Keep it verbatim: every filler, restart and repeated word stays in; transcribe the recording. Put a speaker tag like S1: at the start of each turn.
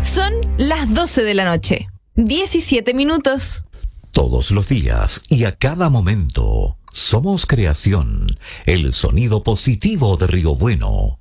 S1: Son las doce de la noche, diecisiete minutos.
S2: Todos los días y a cada momento, somos creación, el sonido positivo de Río Bueno.